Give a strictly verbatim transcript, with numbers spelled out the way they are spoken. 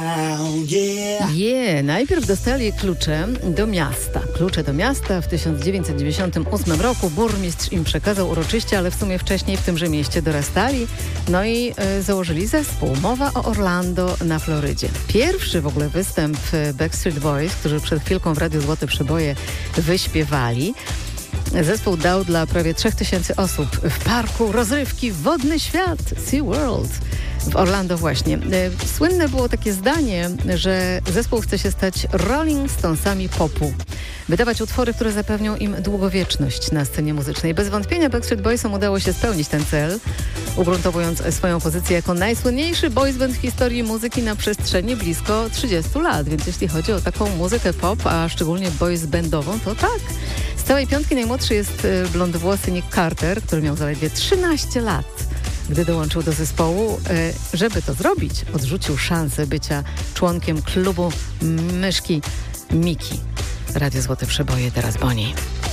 Yeah, najpierw dostali klucze do miasta. Klucze do miasta w tysiąc dziewięćset dziewięćdziesiątym ósmym roku burmistrz im przekazał uroczyście, ale w sumie wcześniej w tymże mieście dorastali. No i y, założyli zespół. Mowa o Orlando na Florydzie. Pierwszy w ogóle występ Backstreet Boys, którzy przed chwilką w Radiu Złote Przeboje wyśpiewali. Zespół dał dla prawie trzech tysięcy osób w parku rozrywki Wodny Świat, Sea World w Orlando właśnie. Słynne było takie zdanie, że zespół chce się stać Rolling Stonesami popu. Wydawać utwory, które zapewnią im długowieczność na scenie muzycznej. Bez wątpienia Backstreet Boysom udało się spełnić ten cel, ugruntowując swoją pozycję jako najsłynniejszy boys band w historii muzyki na przestrzeni blisko trzydziestu lat. Więc jeśli chodzi o taką muzykę pop, a szczególnie boys bandową, to tak. Z całej piątki najmłodszy jest blondowłosy Nick Carter, który miał zaledwie trzynaście lat, gdy dołączył do zespołu. Żeby to zrobić, odrzucił szansę bycia członkiem klubu myszki Miki. Radio Złote Przeboje, teraz Boni.